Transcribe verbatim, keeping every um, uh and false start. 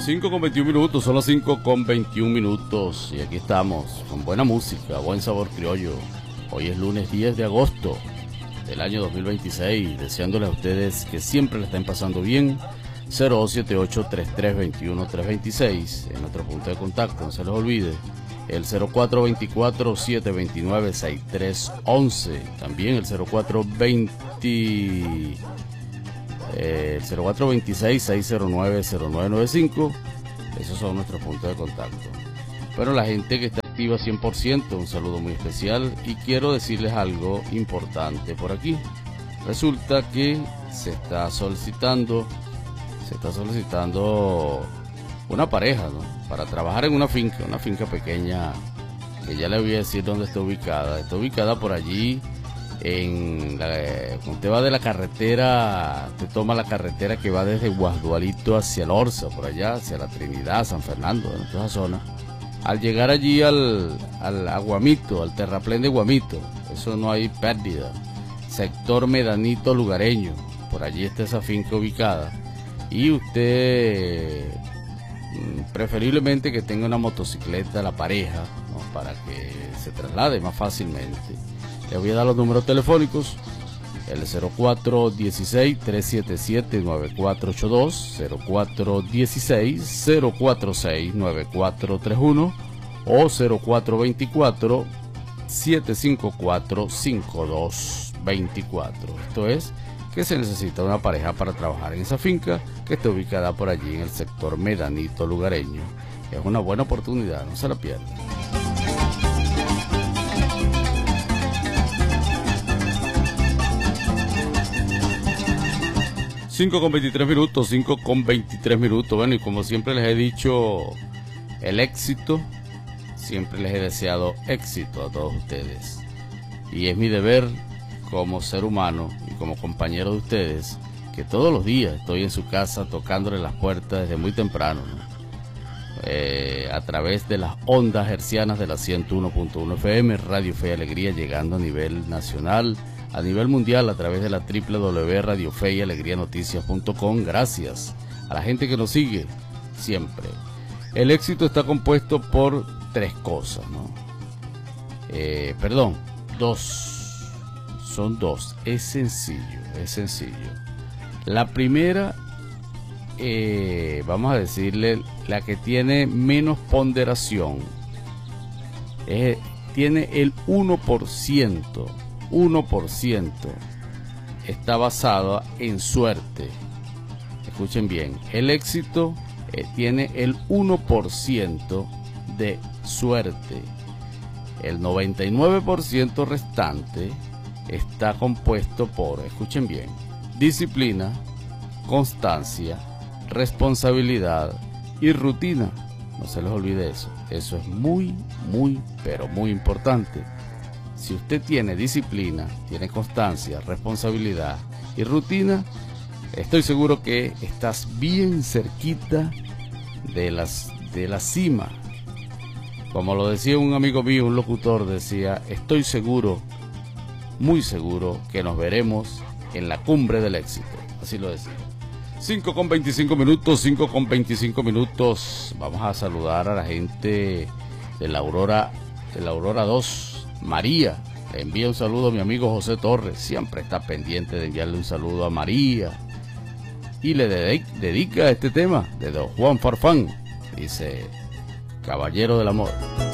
cinco con veintiún minutos, son las cinco con veintiún minutos y aquí estamos con buena música, buen sabor criollo. Hoy es lunes diez de agosto del año dos mil veintiséis, deseándoles a ustedes que siempre le estén pasando bien. Cero dos siete ocho, treinta y tres veintiuno, trescientos veintiséis en nuestro punto de contacto, no se les olvide. El cero cuatro veinticuatro, setecientos veintinueve, sesenta y tres once, también el cero cuatro veinte... Eh, el cero cuatro veintiséis, seiscientos nueve, cero nueve noventa y cinco. Esos son nuestros puntos de contacto. Pero la gente que está activa cien por ciento, un saludo muy especial. Y quiero decirles algo importante por aquí. Resulta que se está solicitando Se está solicitando una pareja, ¿no?, para trabajar en una finca, una finca pequeña, que ya le voy a decir dónde está ubicada. Está ubicada por allí. En la, cuando usted va de la carretera, te toma la carretera que va desde Guasdualito hacia el Orza, por allá, hacia la Trinidad, San Fernando, en toda esa zona. Al llegar allí al, al a Guamito, al terraplén de Guamito, eso no hay pérdida. Sector Medanito Lugareño, por allí está esa finca ubicada. Y usted, preferiblemente que tenga una motocicleta, la pareja, ¿no?, para que se traslade más fácilmente. Le voy a dar los números telefónicos, el cero cuatro dieciséis, trescientos setenta y siete, noventa y cuatro ochenta y dos, cero cuatro dieciséis, cero cuarenta y seis, noventa y cuatro treinta y uno o cero cuatro veinticuatro, setecientos cincuenta y cuatro, cincuenta y dos veinticuatro. Esto es que se necesita una pareja para trabajar en esa finca que está ubicada por allí en el sector Medanito Lugareño. Es una buena oportunidad, no se la pierdan. cinco con veintitrés minutos, cinco con veintitrés minutos. Bueno, y como siempre les he dicho, el éxito, siempre les he deseado éxito a todos ustedes. Y es mi deber como ser humano y como compañero de ustedes, que todos los días estoy en su casa tocándole las puertas desde muy temprano, ¿no? eh, a través de las ondas hercianas de la ciento uno punto uno F M, Radio Fe y Alegría, llegando a nivel nacional, a nivel mundial, a través de la doble u doble u doble u punto radio fe y alegría noticias punto com. Gracias a la gente que nos sigue siempre. El éxito está compuesto por tres cosas, ¿no? Eh, perdón, dos. Son dos. Es sencillo, es sencillo. La primera, eh, vamos a decirle, la que tiene menos ponderación, eh, tiene el uno por ciento. uno por ciento está basado en suerte. Escuchen bien, el éxito eh, tiene el uno por ciento de suerte. El noventa y nueve por ciento restante está compuesto por, escuchen bien, disciplina, constancia, responsabilidad y rutina. No se les olvide eso. Eso es muy, muy, pero muy importante. Si usted tiene disciplina, tiene constancia, responsabilidad y rutina, estoy seguro que estás bien cerquita de, las, de la cima. Como lo decía un amigo mío, un locutor, decía, estoy seguro, muy seguro, que nos veremos en la cumbre del éxito. Así lo decía. cinco con veinticinco minutos, cinco con veinticinco minutos. Vamos a saludar a la gente de la Aurora, de la Aurora dos. María, le envía un saludo a mi amigo José Torres, siempre está pendiente de enviarle un saludo a María, y le dedica este tema de Don Juan Farfán, dice, Caballero del Amor.